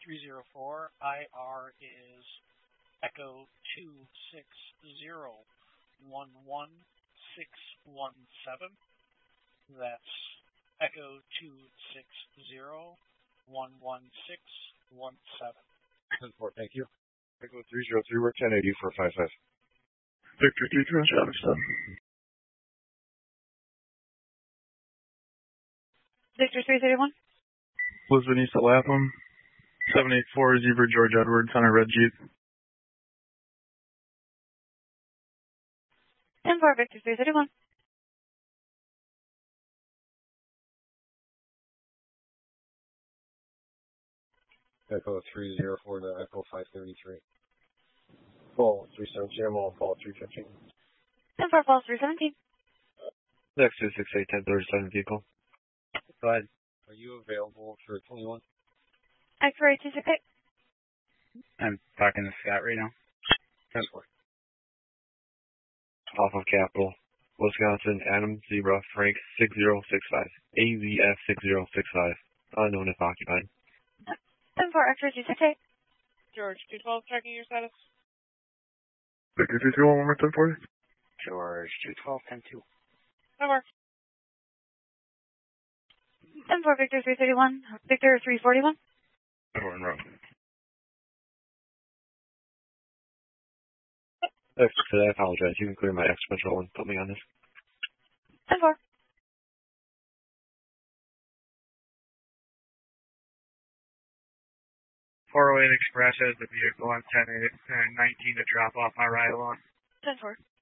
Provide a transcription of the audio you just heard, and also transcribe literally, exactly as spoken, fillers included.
three zero four. I R is Echo two six zero one one six one seven. That's Echo two six zero one one six one seven. ten four, thank you. Echo three zero three, we're ten eighty for five five. Victor three three seven seven. Victor three thirty-one. Lisbon East at Lapham. seven eight four, Zebra George Edwards on a red Jeep. ten four, Victor three thirty-one. Echo three zero four to Echo five thirty-three. Fall three seventeen, I'm on fall three fifteen. ten four, Falls three seventeen. X two six eight, ten thirty-seven vehicle. Go ahead. Are you available for twenty-one? X-ray two six eight. I'm talking to Scott right now. ten four. Off of Capitol, Wisconsin, Adam Zebra, Frank six zero six five. A Z F six zero six five. Unknown if occupied. ten four, X-ray two six eight. George two twelve, checking your status. Victor three three one, one more ten forty. George two twelve, ten two. That works. ten four, Victor three thirty-one. Victor three forty-one. Horn road. I apologize. You can clear my X control and put me on this. ten four. four oh eight Express has the vehicle on ten eight and nineteen to drop off my ride along. ten four.